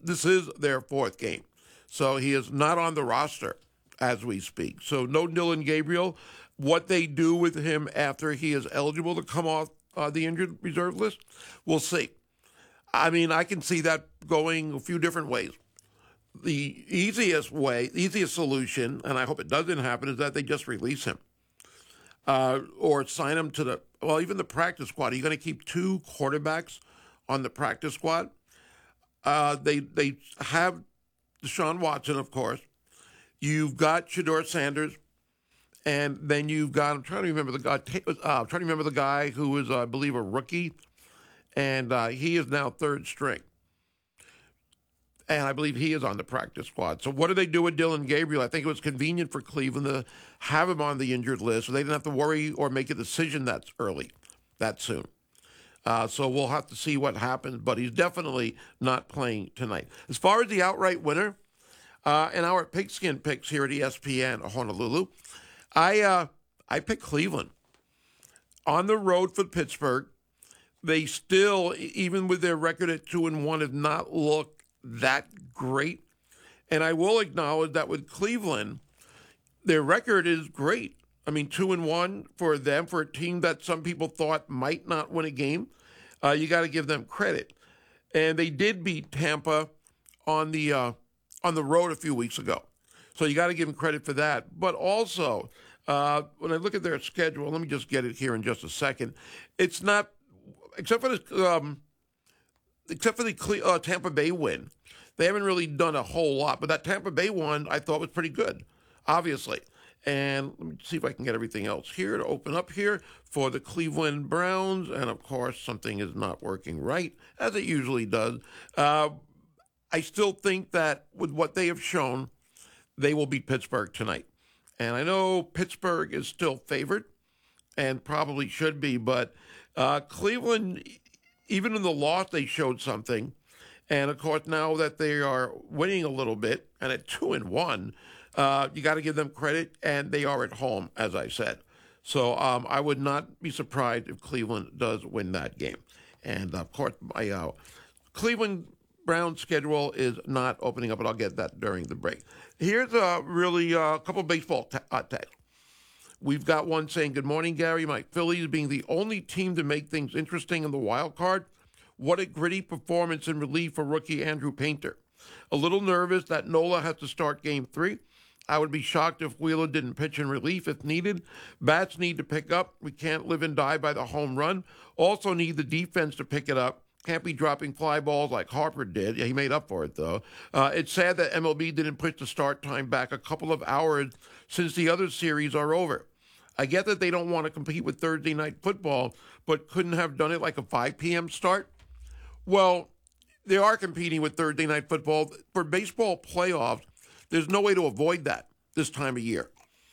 this is their fourth game. So he is not on the roster as we speak. So no Dillon Gabriel. What they do with him after he is eligible to come off the injured reserve list, we'll see. I mean, I can see that going a few different ways. The easiest solution, and I hope it doesn't happen, is that they just release him. Or sign him to even the practice squad. Are you going to keep two quarterbacks on the practice squad? They have Deshaun Watson, of course. You've got Shedeur Sanders, and then you've got, I'm trying to remember the guy who was, I believe, a rookie, and he is now third string. And I believe he is on the practice squad. So what do they do with Dillon Gabriel? I think it was convenient for Cleveland to have him on the injured list so they didn't have to worry or make a decision that soon. So we'll have to see what happens, but he's definitely not playing tonight. As far as the outright winner, in our pigskin picks here at ESPN Honolulu, I picked Cleveland. On the road for Pittsburgh, they still, even with their record at 2-1, have not looked that great. And I will acknowledge that with Cleveland, their record is great. I mean, 2-1 for them, for a team that some people thought might not win a game. You got to give them credit. And they did beat Tampa on the road a few weeks ago. So you got to give them credit for that. But also, when I look at their schedule, let me just get it here in just a second. It's not, except for the Tampa Bay win, they haven't really done a whole lot. But that Tampa Bay one I thought was pretty good, obviously. And let me see if I can get everything else here to open up here for the Cleveland Browns. And, of course, something is not working right, as it usually does. I still think that with what they have shown, they will beat Pittsburgh tonight. And I know Pittsburgh is still favored and probably should be, but Cleveland, even in the loss, they showed something. And, of course, now that they are winning a little bit, and at 2-1, you got to give them credit, and they are at home, as I said. So I would not be surprised if Cleveland does win that game. And, of course, my Cleveland Browns schedule is not opening up, but I'll get that during the break. Here's a couple of baseball texts. We've got one saying, "Good morning, Gary. My Phillies being the only team to make things interesting in the wild card. What a gritty performance in relief for rookie Andrew Painter. A little nervous that Nola has to start Game 3. I would be shocked if Wheeler didn't pitch in relief if needed. Bats need to pick up. We can't live and die by the home run. Also need the defense to pick it up. Can't be dropping fly balls like Harper did." Yeah, he made up for it, though. It's sad that MLB didn't push the start time back a couple of hours since the other series are over. I get that they don't want to compete with Thursday night football, but couldn't have done it like a 5 p.m. start? Well, they are competing with Thursday night football. For baseball playoffs, there's no way to avoid that this time of year.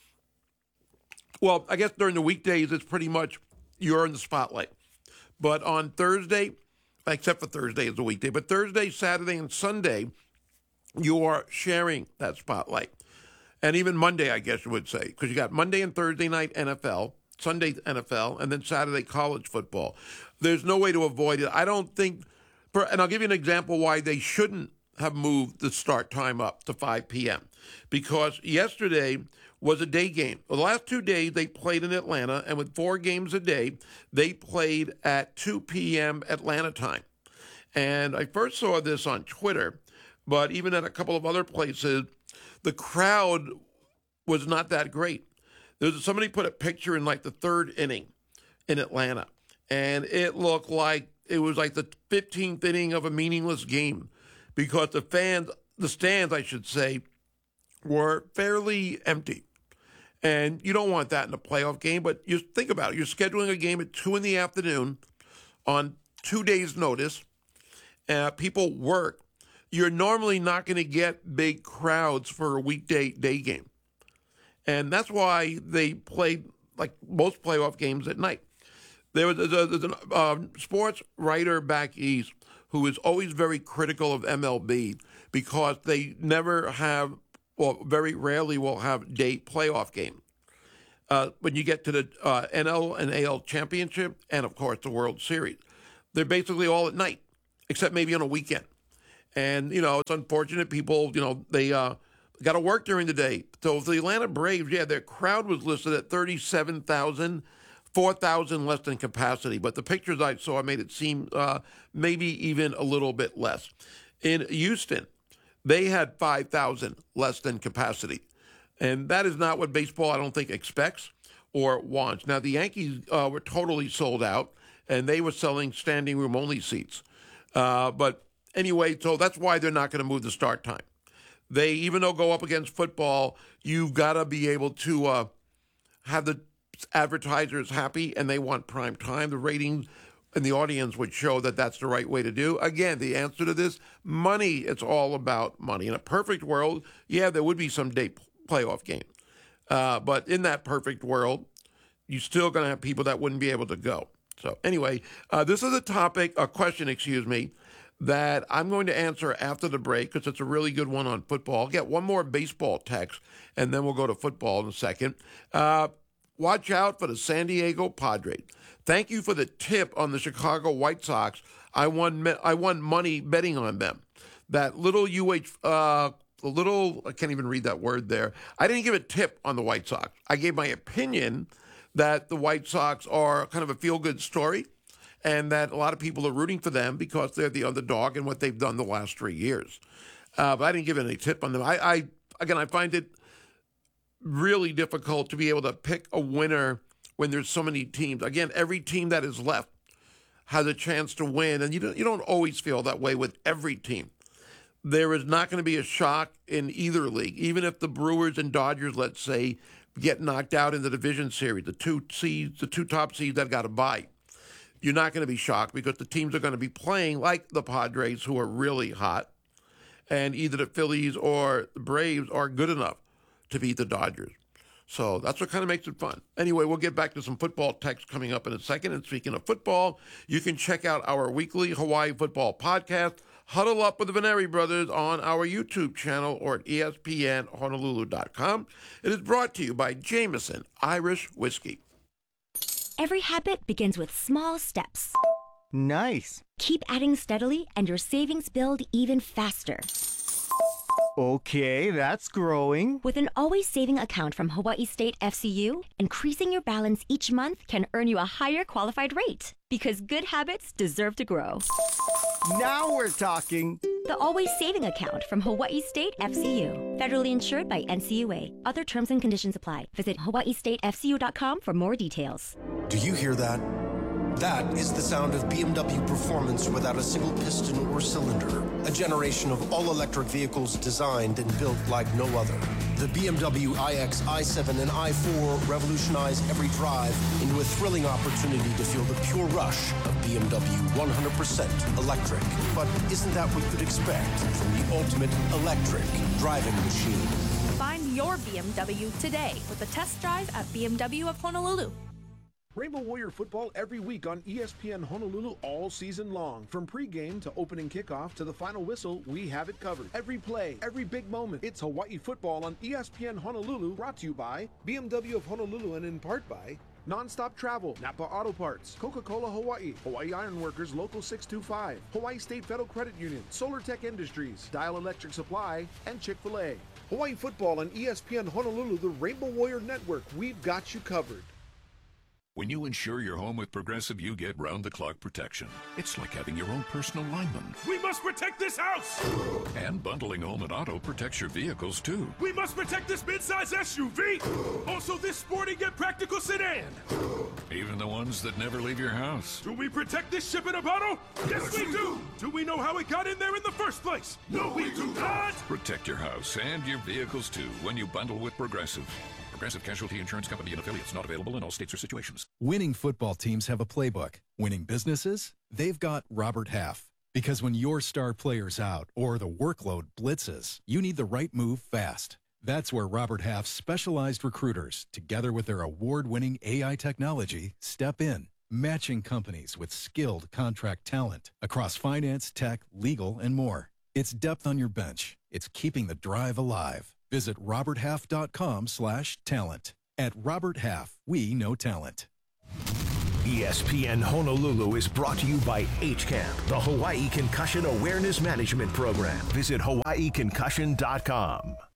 Well, I guess during the weekdays, it's pretty much you're in the spotlight. But on Thursday, except for Thursday is a weekday, but Thursday, Saturday, and Sunday, you are sharing that spotlight. And even Monday, I guess you would say, because you got Monday and Thursday night NFL, Sunday NFL, and then Saturday college football. There's no way to avoid it. I don't think, and I'll give you an example why they shouldn't have moved the start time up to 5 p.m. Because yesterday was a day game. Well, the last 2 days they played in Atlanta, and with 4 games a day, they played at 2 p.m. Atlanta time. And I first saw this on Twitter, but even at a couple of other places, the crowd was not that great. Somebody put a picture in like the third inning in Atlanta, and it looked like it was like the 15th inning of a meaningless game because the stands, I should say, were fairly empty. And you don't want that in a playoff game, but you think about it. You're scheduling a game at 2 in the afternoon on 2 days' notice. People work. You're normally not going to get big crowds for a weekday day game. And that's why they played, like most playoff games, at night. There's a sports writer back east who is always very critical of MLB because they never have, well, very rarely will have day playoff games. When you get to the NL and AL championship and, of course, the World Series, they're basically all at night, except maybe on a weekend. And, it's unfortunate people, they got to work during the day. So the Atlanta Braves, their crowd was listed at 37,000, 4,000 less than capacity. But the pictures I saw made it seem maybe even a little bit less. In Houston, they had 5,000 less than capacity. And that is not what baseball, I don't think, expects or wants. Now, the Yankees were totally sold out, and they were selling standing room only seats. But anyway, so that's why they're not going to move the start time. They, even though go up against football, you've got to be able to have the advertisers happy, and they want prime time. The ratings and the audience would show that that's the right way to do. Again, the answer to this, money. It's all about money. In a perfect world, there would be some day playoff game. But in that perfect world, you're still going to have people that wouldn't be able to go. So anyway, this is a question, that I'm going to answer after the break because it's a really good one on football. I'll get one more baseball text, and then we'll go to football in a second. Watch out for the San Diego Padres. Thank you for the tip on the Chicago White Sox. I won money betting on them. That little I can't even read that word there. I didn't give a tip on the White Sox. I gave my opinion that the White Sox are kind of a feel-good story and that a lot of people are rooting for them because they're the underdog in what they've done the last 3 years. But I didn't give any tip on them. I find it really difficult to be able to pick a winner when there's so many teams. Again, every team that is left has a chance to win, and you don't always feel that way with every team. There is not going to be a shock in either league, even if the Brewers and Dodgers, let's say, get knocked out in the division series, the two top seeds that got a bye. You're not going to be shocked because the teams are going to be playing like the Padres, who are really hot, and either the Phillies or the Braves are good enough to beat the Dodgers. So that's what kind of makes it fun. Anyway, we'll get back to some football text coming up in a second. And speaking of football, you can check out our weekly Hawaii football podcast, Huddle Up with the Veneri Brothers, on our YouTube channel or at ESPNHonolulu.com. It is brought to you by Jameson Irish Whiskey. Every habit begins with small steps. Nice. Keep adding steadily and your savings build even faster. Okay, that's growing. With an always saving account from Hawaii State FCU, increasing your balance each month can earn you a higher qualified rate. Because good habits deserve to grow. Now we're talking. The Always Saving Account from Hawaii State FCU. Federally insured by NCUA. Other terms and conditions apply. Visit hawaiistatefcu.com for more details. Do you hear that? That is the sound of BMW performance without a single piston or cylinder. A generation of all-electric vehicles designed and built like no other. The BMW iX, i7, and i4 revolutionize every drive into a thrilling opportunity to feel the pure rush of BMW 100% electric. But isn't that what you'd expect from the ultimate electric driving machine? Find your BMW today with a test drive at BMW of Honolulu. Rainbow Warrior football every week on ESPN Honolulu all season long. From pregame to opening kickoff to the final whistle, we have it covered. Every play, every big moment. It's Hawaii football on ESPN Honolulu, brought to you by BMW of Honolulu and in part by Nonstop Travel, Napa Auto Parts, Coca-Cola Hawaii, Hawaii Iron Workers Local 625, Hawaii State Federal Credit Union, Solar Tech Industries, Dial Electric Supply, and Chick-fil-A. Hawaii football on ESPN Honolulu, the Rainbow Warrior Network. We've got you covered. When you insure your home with Progressive, you get round-the-clock protection. It's like having your own personal lineman. We must protect this house! And bundling home and auto protects your vehicles, too. We must protect this midsize SUV! Also this sporty yet practical sedan! Even the ones that never leave your house. Do we protect this ship in a bottle? Yes, we do! Do we know how it got in there in the first place? No, we do not! Protect your house and your vehicles, too, when you bundle with Progressive. Progressive Casualty Insurance Company and affiliates, not available in all states or situations. Winning football teams have a playbook. Winning businesses? They've got Robert Half. Because when your star player's out or the workload blitzes, you need the right move fast. That's where Robert Half's specialized recruiters, together with their award-winning AI technology, step in, matching companies with skilled contract talent across finance, tech, legal, and more. It's depth on your bench. It's keeping the drive alive. Visit roberthalf.com/talent. At Robert Half, we know talent. ESPN Honolulu is brought to you by HCAMP, the Hawaii Concussion Awareness Management Program. Visit hawaiiconcussion.com.